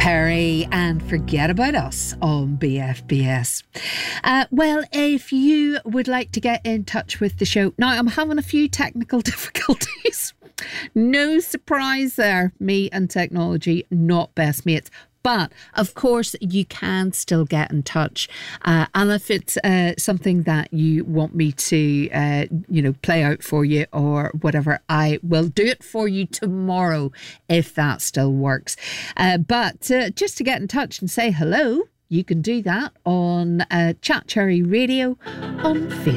Perry and Forget About Us on BFBS. Well, if you would like to get in touch with the show, now I'm having a few technical difficulties. No surprise there, me and technology, not best mates. But, of course, you can still get in touch. And if it's something that you want me to, play out for you or whatever, I will do it for you tomorrow if that still works. But just to get in touch and say hello, you can do that on Chat Cherry Radio on Facebook.